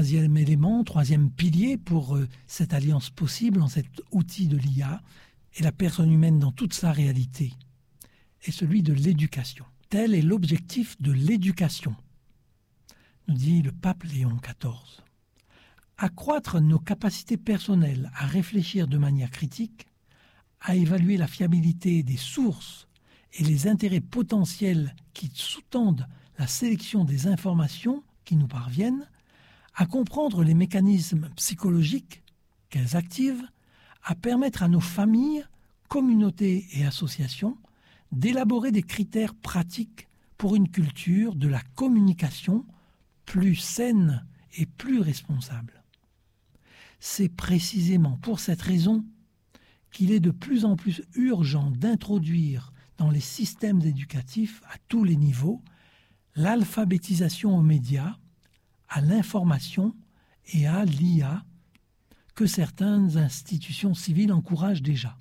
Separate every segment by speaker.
Speaker 1: troisième élément, troisième pilier pour cette alliance possible en cet outil de l'IA et la personne humaine dans toute sa réalité est celui de l'éducation. Tel est l'objectif de l'éducation, nous dit le pape Léon XIV. Accroître nos capacités personnelles à réfléchir de manière critique, à évaluer la fiabilité des sources et les intérêts potentiels qui sous-tendent la sélection des informations qui nous parviennent, à comprendre les mécanismes psychologiques qu'elles activent, à permettre à nos familles, communautés et associations d'élaborer des critères pratiques pour une culture de la communication plus saine et plus responsable. C'est précisément pour cette raison qu'il est de plus en plus urgent d'introduire dans les systèmes éducatifs à tous les niveaux l'alphabétisation aux médias, à l'information et à l'IA que certaines institutions civiles encouragent déjà.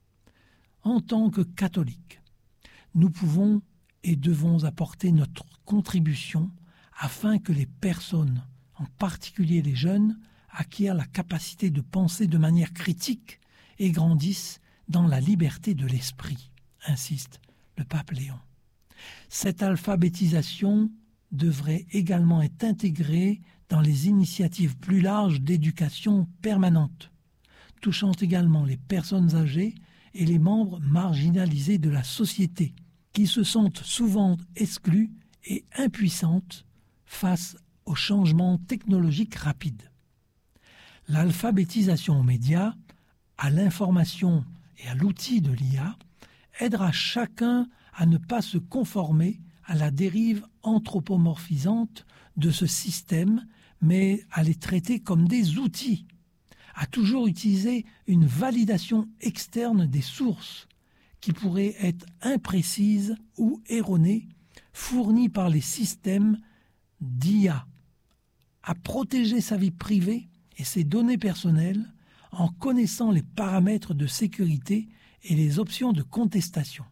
Speaker 1: En tant que catholiques, nous pouvons et devons apporter notre contribution afin que les personnes, en particulier les jeunes, acquièrent la capacité de penser de manière critique et grandissent dans la liberté de l'esprit, insiste le pape Léon. Cette alphabétisation devrait également être intégrée dans les initiatives plus larges d'éducation permanente, touchant également les personnes âgées et les membres marginalisés de la société, qui se sentent souvent exclus et impuissantes face aux changements technologiques rapides. L'alphabétisation aux médias, à l'information et à l'outil de l'IA aidera chacun à ne pas se conformer à la dérive anthropomorphisante de ce système, mais à les traiter comme des outils, à toujours utiliser une validation externe des sources qui pourraient être imprécises ou erronées, fournies par les systèmes d'IA, à protéger sa vie privée et ses données personnelles en connaissant les paramètres de sécurité et les options de contestation.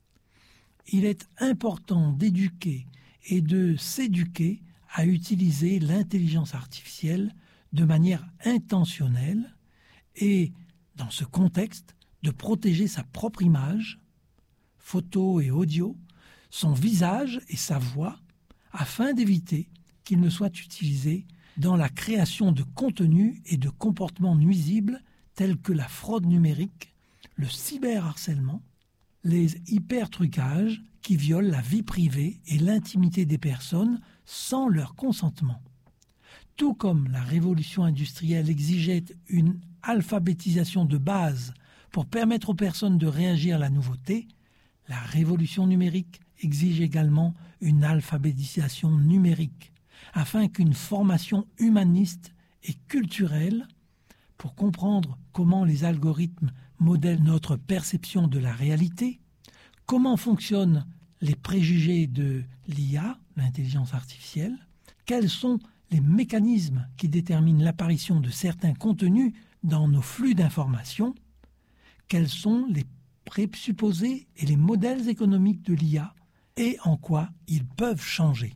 Speaker 1: Il est important d'éduquer et de s'éduquer à utiliser l'intelligence artificielle de manière intentionnelle et, dans ce contexte, de protéger sa propre image, photo et audio, son visage et sa voix, afin d'éviter qu'il ne soit utilisé dans la création de contenus et de comportements nuisibles tels que la fraude numérique, le cyberharcèlement, les hypertrucages qui violent la vie privée et l'intimité des personnes sans leur consentement. Tout comme la révolution industrielle exigeait une alphabétisation de base pour permettre aux personnes de réagir à la nouveauté, la révolution numérique exige également une alphabétisation numérique, afin qu'une formation humaniste et culturelle pour comprendre comment les algorithmes modèlent notre perception de la réalité, comment fonctionnent les préjugés de l'IA, l'intelligence artificielle, quels sont les mécanismes qui déterminent l'apparition de certains contenus dans nos flux d'informations, quels sont les présupposés et les modèles économiques de l'IA et en quoi ils peuvent changer.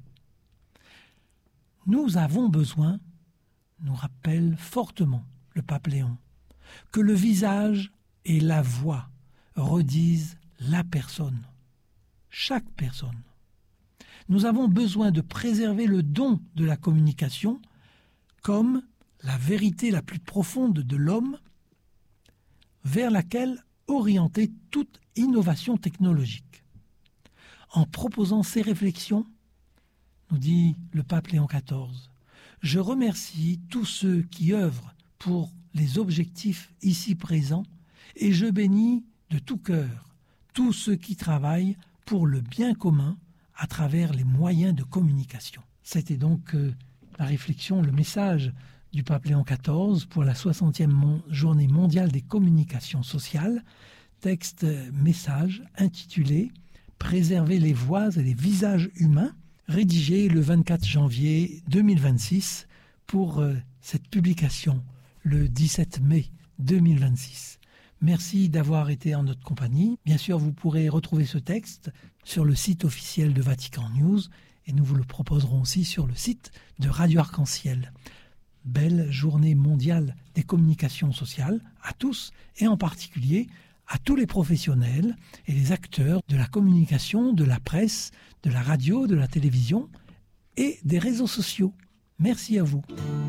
Speaker 1: Nous avons besoin, nous rappelle fortement le pape Léon, que le visage et la voix redisent la personne, chaque personne. Nous avons besoin de préserver le don de la communication comme la vérité la plus profonde de l'homme vers laquelle orienter toute innovation technologique. En proposant ces réflexions, nous dit le pape Léon XIV, je remercie tous ceux qui œuvrent pour les objectifs ici présents et je bénis de tout cœur tous ceux qui travaillent pour le bien commun à travers les moyens de communication. C'était donc la réflexion, le message du pape Léon XIV pour la 60e journée mondiale des communications sociales, texte message intitulé « Préserver les voix et les visages humains », rédigé le 24 janvier 2026 pour cette publication le 17 mai 2026. Merci d'avoir été en notre compagnie. Bien sûr, vous pourrez retrouver ce texte sur le site officiel de Vatican News et nous vous le proposerons aussi sur le site de Radio Arc-en-Ciel. belle journée mondiale des communications sociales à tous et en particulier à tous les professionnels et les acteurs de la communication, de la presse, de la radio, de la télévision et des réseaux sociaux. Merci à vous.